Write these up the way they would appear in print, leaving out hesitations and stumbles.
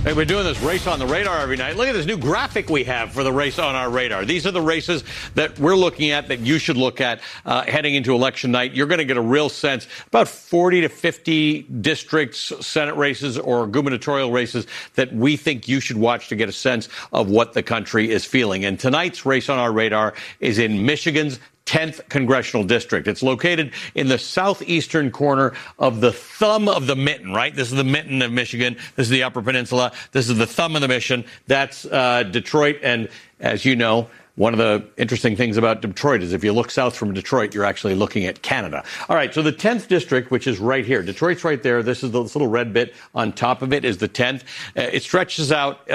Hey, we're doing this race on the radar every night. Look at this new graphic we have for the race on our radar. These are the races that we're looking at, that you should look at heading into election night. You're going to get a real sense, about 40 to 50 districts, Senate races or gubernatorial races that we think you should watch to get a sense of what the country is feeling. And tonight's race on our radar is in Michigan's 10th congressional district. It's located in the southeastern corner of the thumb of the mitten, right? This is the mitten of Michigan. This is the Upper Peninsula. This is the thumb of the mission. That's Detroit. And as you know, one of the interesting things about Detroit is if you look south from Detroit, you're actually looking at Canada. All right, so the 10th district, which is right here. Detroit's right there. This little red bit on top of it is the 10th. It stretches out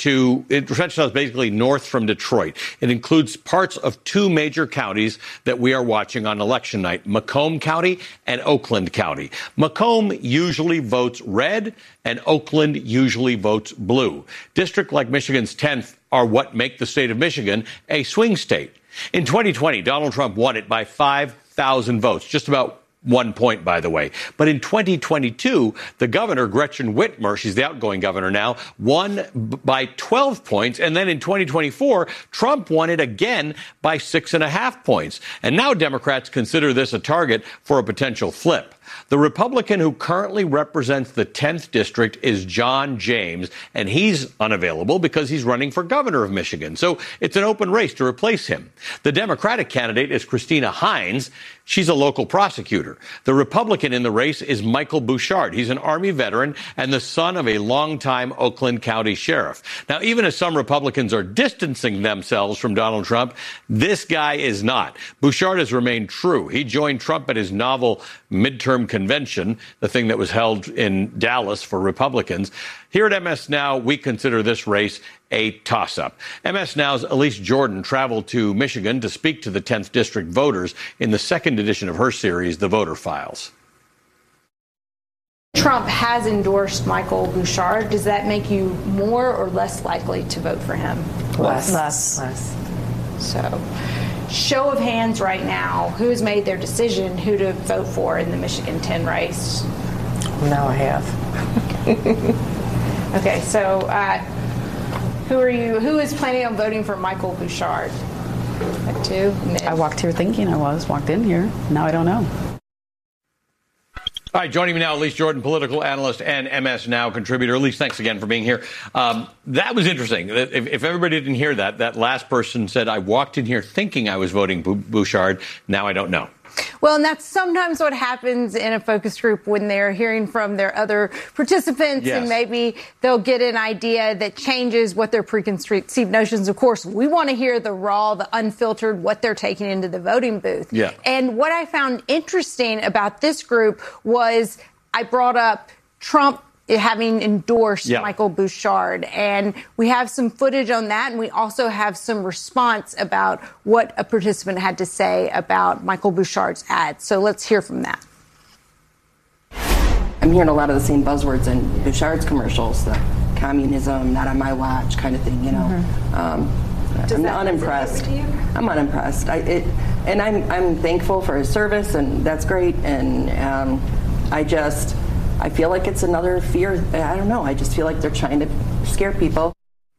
basically north from Detroit. It includes parts of two major counties that we are watching on election night, Macomb County and Oakland County. Macomb usually votes red, and Oakland usually votes blue. District like Michigan's 10th are what make the state of Michigan a swing state. In 2020, Donald Trump won it by 5,000 votes, just about 1 point, by the way. But in 2022, the governor, Gretchen Whitmer, she's the outgoing governor now, won by 12 points. And then in 2024, Trump won it again by 6.5 points. And now Democrats consider this a target for a potential flip. The Republican who currently represents the 10th district is John James, and he's unavailable because he's running for governor of Michigan. So it's an open race to replace him. The Democratic candidate is Christina Hines. She's a local prosecutor. The Republican in the race is Michael Bouchard. He's an Army veteran and the son of a longtime Oakland County sheriff. Now, even as some Republicans are distancing themselves from Donald Trump, this guy is not. Bouchard has remained true. He joined Trump at his novel midterm convention, the thing that was held in Dallas for Republicans. Here at MS Now, we consider this race a toss-up. MS Now's Elise Jordan traveled to Michigan to speak to the 10th District voters in the second edition of her series, The Voter Files. Trump has endorsed Michael Bouchard. Does that make you more or less likely to vote for him? Less. So, show of hands right now, who's made their decision who to vote for in the Michigan 10 race? Now I have. Okay, so who is planning on voting for Michael Bouchard? That two? I walked here thinking walked in here. Now I don't know. All right, joining me now, Elise Jordan, political analyst and MS Now contributor. Elise, thanks again for being here. That was interesting. If everybody didn't hear that, that last person said, I walked in here thinking I was voting Bouchard. Now I don't know. Well, and that's sometimes what happens in a focus group when they're hearing from their other participants, yes. And maybe they'll get an idea that changes what their preconceived notions. Of course, we want to hear the raw, the unfiltered, what they're taking into the voting booth. Yeah. And what I found interesting about this group was I brought up Trump having endorsed Michael Bouchard. And we have some footage on that. And we also have some response about what a participant had to say about Michael Bouchard's ad. So let's hear from that. I'm hearing a lot of the same buzzwords in Bouchard's commercials, the communism, not on my watch kind of thing, you know. Mm-hmm. I'm unimpressed. I'm unimpressed. I'm thankful for his service, and that's great. And I feel like it's another fear. I don't know. I just feel like they're trying to scare people.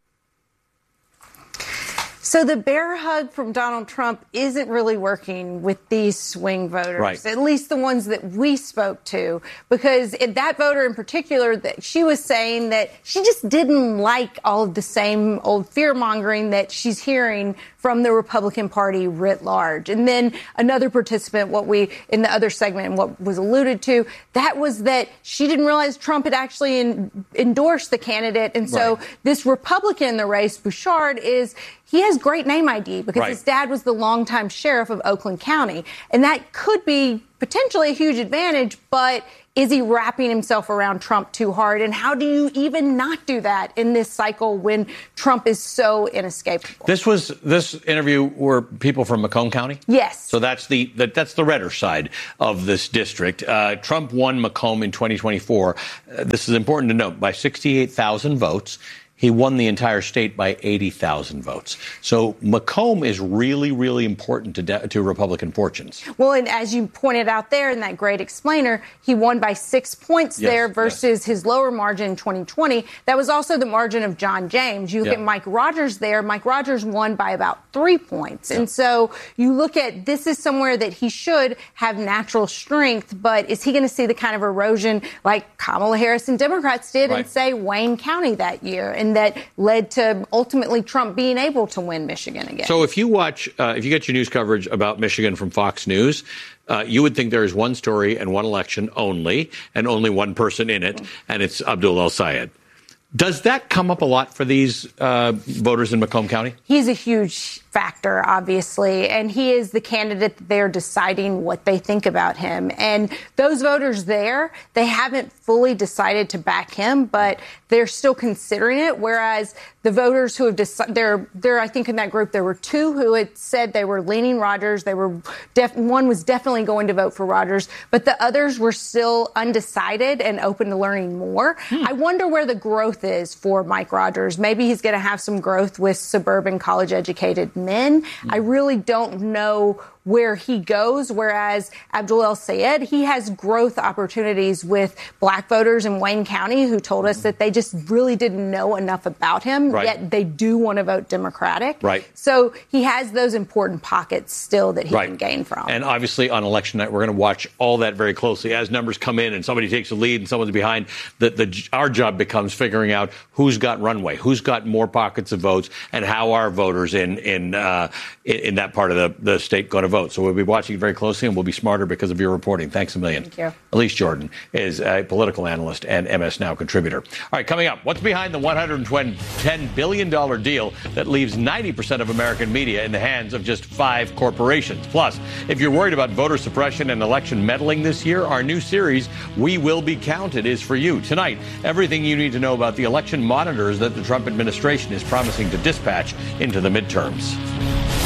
So the bear hug from Donald Trump isn't really working with these swing voters, right. At least the ones that we spoke to, because that voter in particular, that she was saying that she just didn't like all of the same old fear-mongering that she's hearing from the Republican Party writ large. And then another participant, in the other segment, and what was alluded to, that was that she didn't realize Trump had actually endorsed the candidate. And so this Republican in the race, Bouchard, he has great name ID because his dad was the longtime sheriff of Oakland County. And that could be potentially a huge advantage, but is he wrapping himself around Trump too hard? And how do you even not do that in this cycle when Trump is so inescapable? This interview were people from Macomb County? Yes. So that's the redder side of this district. Trump won Macomb in 2024. This is important to note, by 68,000 votes. he won the entire state by 80,000 votes. So Macomb is really, really important to Republican fortunes. Well, and as you pointed out there in that great explainer, he won by 6 points there versus his lower margin in 2020. That was also the margin of John James. You look at Mike Rogers there. Mike Rogers won by about 3 points. And so you look at this is somewhere that he should have natural strength, but is he going to see the kind of erosion like Kamala Harris and Democrats did in, say, Wayne County that year, and that led to ultimately Trump being able to win Michigan again? So if you watch, if you get your news coverage about Michigan from Fox News, you would think there is one story and one election only, and only one person in it, and it's Abdul El-Sayed. Does that come up a lot for these voters in Macomb County? He's a huge factor, obviously, and he is the candidate that they're deciding what they think about him. And those voters there, they haven't fully decided to back him, but they're still considering it, whereas the voters who have decided, there, I think in that group, there were two who had said they were leaning Rogers. They were one was definitely going to vote for Rogers, but the others were still undecided and open to learning more. I wonder where the growth is for Mike Rogers. Maybe he's going to have some growth with suburban college-educated men. I really don't know where he goes, whereas Abdul El-Sayed, he has growth opportunities with black voters in Wayne County who told us that they just really didn't know enough about him, yet they do want to vote Democratic. So he has those important pockets still that he can gain from. And obviously on election night, we're going to watch all that very closely. As numbers come in and somebody takes a lead and someone's behind, our job becomes figuring out who's got runway, who's got more pockets of votes, and how are voters in that part of the state going to vote. So we'll be watching it very closely, and we'll be smarter because of your reporting. Thanks a million. Thank you. Elise Jordan is a political analyst and MS Now contributor. All right, coming up, what's behind the $110 billion deal that leaves 90% of American media in the hands of just 5 corporations? Plus, if you're worried about voter suppression and election meddling this year, our new series, We Will Be Counted, is for you. Tonight, everything you need to know about the election monitors that the Trump administration is promising to dispatch into the midterms.